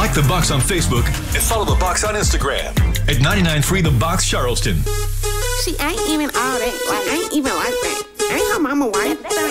Like The Box on Facebook and follow The Box on Instagram at 99.3 The Box Charleston. She ain't even all that.